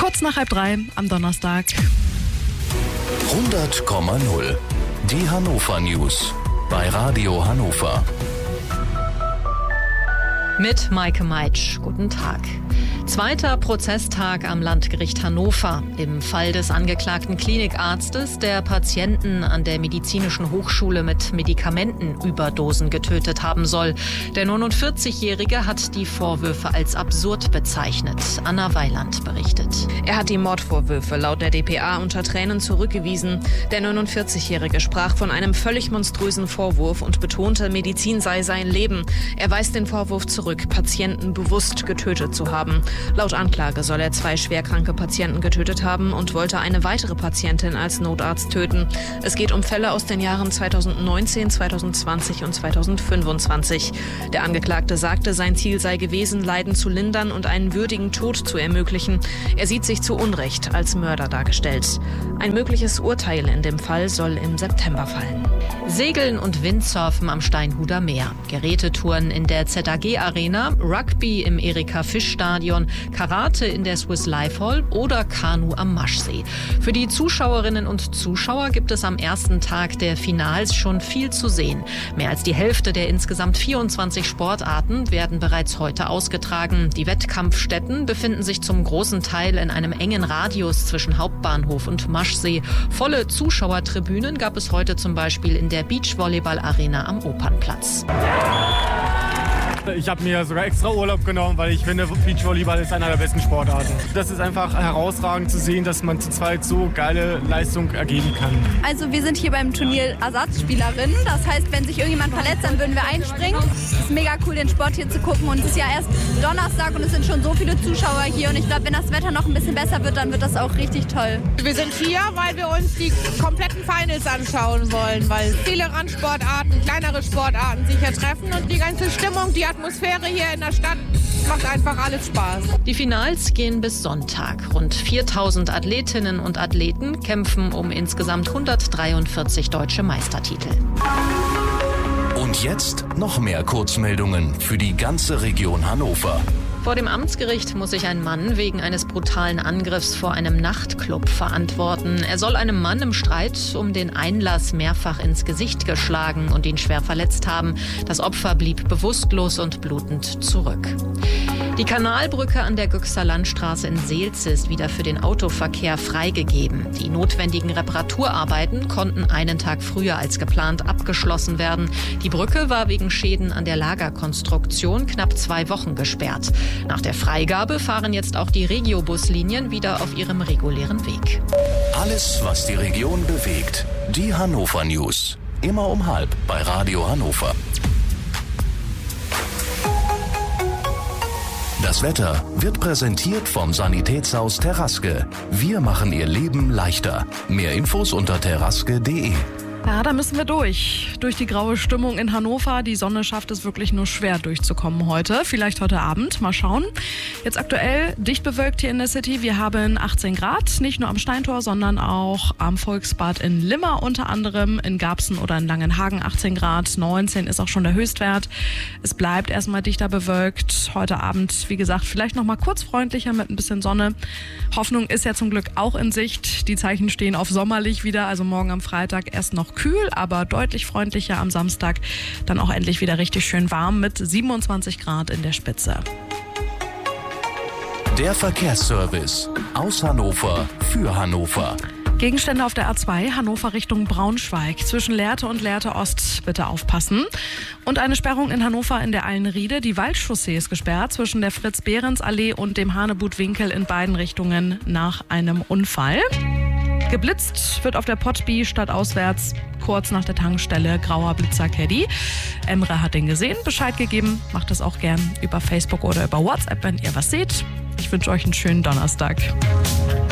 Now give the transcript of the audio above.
Kurz nach 2:30 am Donnerstag. 100,0. Die Hannover News bei Radio Hannover. Mit Maike Meitsch. Guten Tag. Zweiter Prozesstag am Landgericht Hannover. Im Fall des angeklagten Klinikarztes, der Patienten an der Medizinischen Hochschule mit Medikamentenüberdosen getötet haben soll. Der 49-Jährige hat die Vorwürfe als absurd bezeichnet. Anna Weiland berichtet. Er hat die Mordvorwürfe laut der dpa unter Tränen zurückgewiesen. Der 49-Jährige sprach von einem völlig monströsen Vorwurf und betonte, Medizin sei sein Leben. Er weist den Vorwurf zurück, Patienten bewusst getötet zu haben. Laut Anklage soll er 2 schwerkranke Patienten getötet haben und wollte eine weitere Patientin als Notarzt töten. Es geht um Fälle aus den Jahren 2019, 2020 und 2025. Der Angeklagte sagte, sein Ziel sei gewesen, Leiden zu lindern und einen würdigen Tod zu ermöglichen. Er sieht sich zu Unrecht als Mörder dargestellt. Ein mögliches Urteil in dem Fall soll im September fallen. Segeln und Windsurfen am Steinhuder Meer, Gerätetouren in der ZAG Arena, Rugby im Erika-Fisch-Stadion, Karate in der Swiss Life Hall oder Kanu am Maschsee. Für die Zuschauerinnen und Zuschauer gibt es am ersten Tag der Finals schon viel zu sehen. Mehr als die Hälfte der insgesamt 24 Sportarten werden bereits heute ausgetragen. Die Wettkampfstätten befinden sich zum großen Teil in einem engen Radius zwischen Hauptbahnhof und Maschsee. Volle Zuschauertribünen gab es heute zum Beispiel in der Beachvolleyball-Arena am Opernplatz. Ich habe mir sogar extra Urlaub genommen, weil ich finde, Beachvolleyball ist einer der besten Sportarten. Das ist einfach herausragend zu sehen, dass man zu zweit so geile Leistung ergeben kann. Also wir sind hier beim Turnier Ersatzspielerinnen. Das heißt, wenn sich irgendjemand verletzt, dann würden wir einspringen. Es ist mega cool, den Sport hier zu gucken. Und es ist ja erst Donnerstag und es sind schon so viele Zuschauer hier. Und ich glaube, wenn das Wetter noch ein bisschen besser wird, dann wird das auch richtig toll. Wir sind hier, weil wir uns die kompletten Finals anschauen wollen, weil viele Randsportarten, kleinere Sportarten sich hier treffen und die ganze Stimmung, die Atmosphäre hier in der Stadt macht einfach alles Spaß. Die Finals gehen bis Sonntag. Rund 4000 Athletinnen und Athleten kämpfen um insgesamt 143 deutsche Meistertitel. Und jetzt noch mehr Kurzmeldungen für die ganze Region Hannover. Vor dem Amtsgericht muss sich ein Mann wegen eines brutalen Angriffs vor einem Nachtclub verantworten. Er soll einem Mann im Streit um den Einlass mehrfach ins Gesicht geschlagen und ihn schwer verletzt haben. Das Opfer blieb bewusstlos und blutend zurück. Die Kanalbrücke an der Göxer Landstraße in Seelze ist wieder für den Autoverkehr freigegeben. Die notwendigen Reparaturarbeiten konnten einen Tag früher als geplant abgeschlossen werden. Die Brücke war wegen Schäden an der Lagerkonstruktion knapp 2 Wochen gesperrt. Nach der Freigabe fahren jetzt auch die Regiobuslinien wieder auf ihrem regulären Weg. Alles, was die Region bewegt. Die Hannover News. Immer um 12:30 bei Radio Hannover. Das Wetter wird präsentiert vom Sanitätshaus Terraske. Wir machen Ihr Leben leichter. Mehr Infos unter terraske.de. Ja, da müssen wir durch die graue Stimmung in Hannover. Die Sonne schafft es wirklich nur schwer durchzukommen heute. Vielleicht heute Abend, mal schauen. Jetzt aktuell dicht bewölkt hier in der City. Wir haben 18 Grad, nicht nur am Steintor, sondern auch am Volksbad in Limmer unter anderem, in Garbsen oder in Langenhagen 18 Grad. 19 ist auch schon der Höchstwert. Es bleibt erstmal dichter bewölkt. Heute Abend, wie gesagt, vielleicht noch mal kurz freundlicher mit ein bisschen Sonne. Hoffnung ist ja zum Glück auch in Sicht. Die Zeichen stehen auf sommerlich wieder, also morgen am Freitag erst noch kühl, aber deutlich freundlicher am Samstag. Dann auch endlich wieder richtig schön warm mit 27 Grad in der Spitze. Der Verkehrsservice aus Hannover für Hannover. Gegenstände auf der A2 Hannover Richtung Braunschweig. Zwischen Lehrte und Lehrte Ost bitte aufpassen. Und eine Sperrung in Hannover in der Eilenriede. Die Waldchaussee ist gesperrt zwischen der Fritz-Behrens-Allee und dem Hanebut-Winkel in beiden Richtungen nach einem Unfall. Geblitzt wird auf der Potby stadtauswärts kurz nach der Tankstelle grauer Blitzer Caddy. Emre hat den gesehen, Bescheid gegeben. Macht das auch gern über Facebook oder über WhatsApp, wenn ihr was seht. Ich wünsche euch einen schönen Donnerstag.